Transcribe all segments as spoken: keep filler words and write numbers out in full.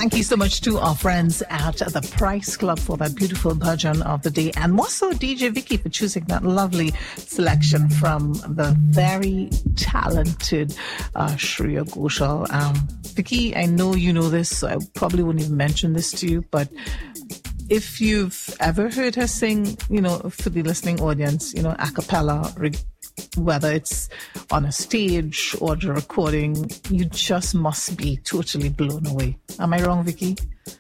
Thank you so much to our friends at the Price Club for that beautiful bhajan of the day, and more so D J Vicky for choosing that lovely selection from the very talented uh, Shreya Ghoshal. Um, Vicky, I know you know this, so I probably wouldn't even mention this to you, but if you've ever heard her sing, you know, for the listening audience, you know, a cappella, whether it's on a stage or the recording, you just must be totally blown away. Am I wrong, Vicky?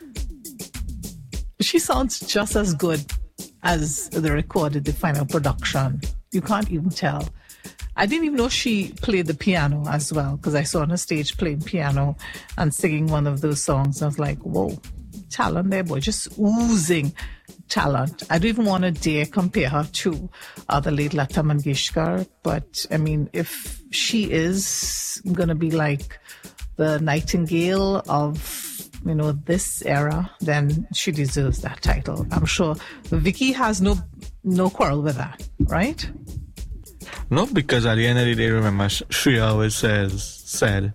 She sounds just as good as the recorded, the final production. You can't even tell. I didn't even know she played the piano as well, because I saw her on a stage playing piano and singing one of those songs. I was like, whoa, talent there, boy, just oozing talent. I don't even want to dare compare her to uh, the late Lata Mangeshkar, but I mean, if she is going to be like the Nightingale of, you know, this era, then she deserves that title. I'm sure Vicky has no no quarrel with that, right? No, because at the end of the day, remember, Shreya always says said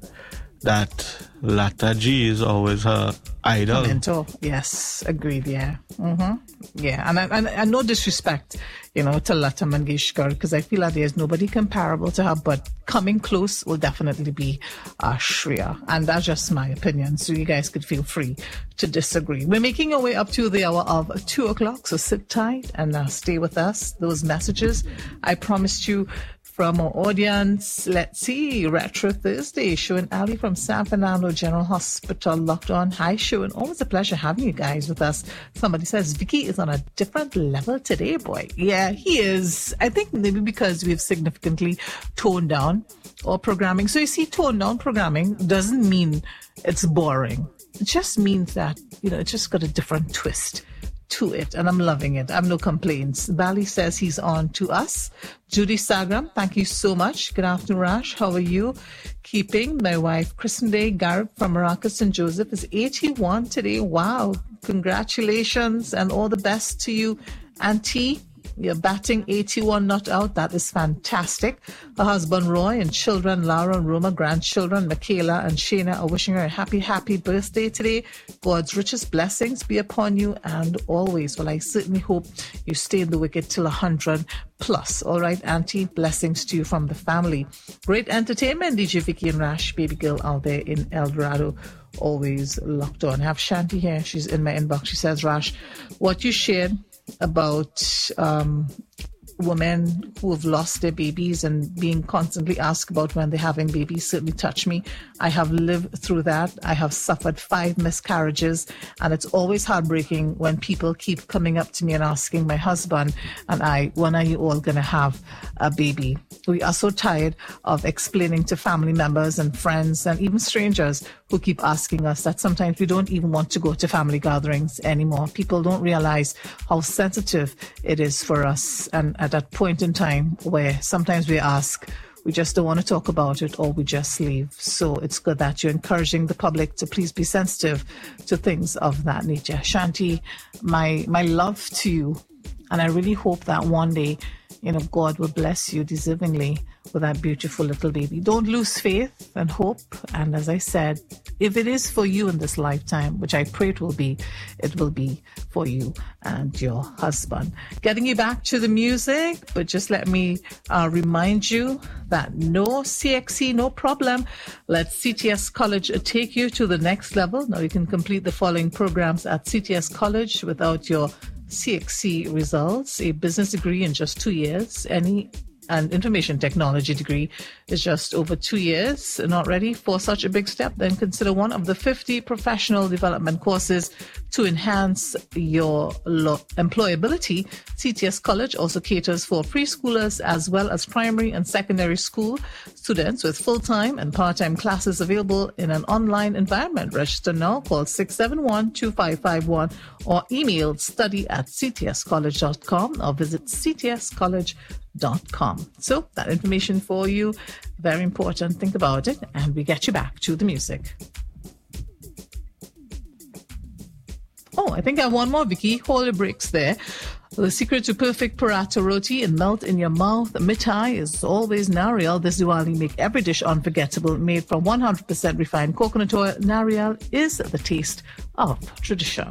that Lata G is always her idol. Mentor, yes, agreed. Yeah, mm-hmm. yeah, and I, and, and no disrespect, you know, to Lata Mangeshkar, because I feel that there's nobody comparable to her, but coming close will definitely be uh, Shreya, and that's just my opinion. So you guys could feel free to disagree. We're making our way up to the hour of two o'clock, so sit tight and uh, stay with us. Those messages I promised you from our audience. Let's see, Retro Thursday, Shuan Ali from San Fernando General Hospital locked on. Hi, Shuan. Always a pleasure having you guys with us. Somebody says Vicky is on a different level today, boy. Yeah, he is. I think maybe because we've significantly toned down our programming. So you see, toned down programming doesn't mean it's boring. It just means that, you know, it just got a different twist to it, and I'm loving it. I have no complaints. Bali says he's on to us. Judy Sagram, thank you so much. Good afternoon, Rash. How are you keeping? My wife, Kristen Day Garrett from Morocco Saint Joseph, is eighty-one today. Wow. Congratulations and all the best to you, Auntie. You're batting eighty-one not out. That is fantastic. Her husband Roy and children Laura and Roma, grandchildren Michaela and Shayna are wishing her a happy, happy birthday today. God's richest blessings be upon you and always. Well, I certainly hope you stay in the wicket till one hundred plus. All right, Auntie, blessings to you from the family. Great entertainment, D J Vicky and Rash, baby girl out there in El Dorado. Always locked on. I have Shanti here. She's in my inbox. She says, Rash, what you shared about um, women who have lost their babies and being constantly asked about when they're having babies certainly touched me. I have lived through that. I have suffered five miscarriages, and it's always heartbreaking when people keep coming up to me and asking my husband and I, when are you all going to have a baby? We are so tired of explaining to family members and friends and even strangers who keep asking us that sometimes we don't even want to go to family gatherings anymore. People don't realize how sensitive it is for us, and at that point in time where sometimes we ask, we just don't want to talk about it, or we just leave. So it's good that you're encouraging the public to please be sensitive to things of that nature. Shanti, my my love to you, and I really hope that one day, you know, God will bless you deservingly with that beautiful little baby. Don't lose faith and hope. And as I said, if it is for you in this lifetime, which I pray it will be, it will be for you and your husband. Getting you back to the music, but just let me uh, remind you that no C X C, no problem. Let C T S College take you to the next level. Now you can complete the following programs at C T S College without your C X C results: a business degree in just two years, any an information technology degree is just over two years. Not ready for such a big step? Then consider one of the fifty professional development courses to enhance your lo- employability. C T S College also caters for preschoolers as well as primary and secondary school students with full-time and part-time classes available in an online environment. Register now. Call six seven one, two five five one or email study at c t s college dot com or visit c t s college dot com. So that information for you, very important. Think about it, and we get you back to the music. Oh, I think I have one more, Vicky. Hold the brakes there. The secret to perfect paratha roti and melt in your mouth mithai is always Nariyal. This Diwali make every dish unforgettable. Made from one hundred percent refined coconut oil, Nariyal is the taste of tradition.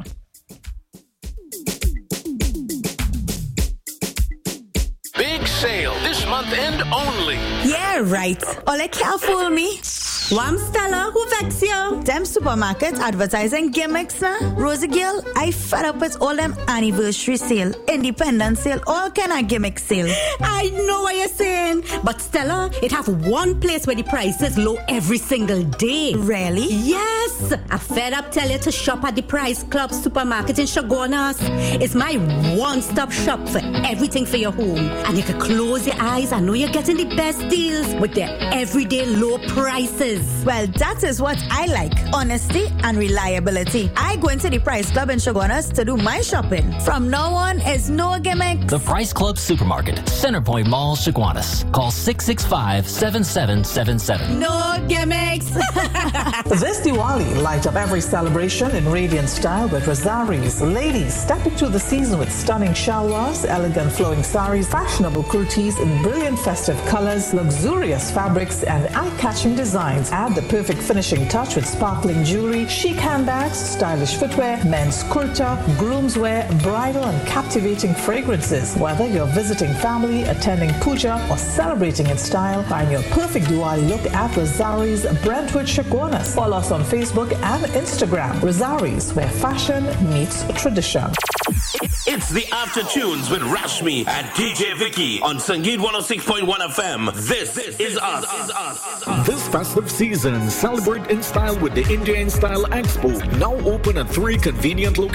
Big sale this month end only. Yeah, right. Ole can't fool me. Wam Stella, who vex you? Them supermarkets advertising gimmicks, na? Rosie Girl, I fed up with all them anniversary sale, independent sale, all kind of gimmick sale. I know what you're saying, but Stella, it have one place where the price is low every single day. Really? Yes. I fed up tell you to shop at the Price Club supermarket in Chaguanas. It's my one-stop shop for everything for your home. And you can close your eyes and know you're getting the best deals with their everyday low prices. Well, that is what I like. Honesty and reliability. I go into the Price Club in Chaguanas to do my shopping. From now on, is no gimmicks. The Price Club Supermarket, Centerpoint Mall, Chaguanas. Call six six five, seven seven seven seven. No gimmicks. This Diwali, light up every celebration in radiant style with Rosaris. Ladies, step into the season with stunning shalwars, elegant flowing saris, fashionable kurtis in brilliant festive colors, luxurious fabrics, and eye-catching designs. Add the perfect finishing touch with sparkling jewelry, chic handbags, stylish footwear, men's kurta, groomswear, bridal and captivating fragrances. Whether you're visiting family, attending puja, or celebrating in style, find your perfect Diwali look at Rosaris Brentwood Chaguanas. Follow us on Facebook and Instagram. Rosaris, where fashion meets tradition. It's the After Tunes with Rashmi and D J Vicky on Sangeet one oh six point one F M. This, this is us. This festive season, celebrate in style with the India in Style Expo. Now open at three convenient locations.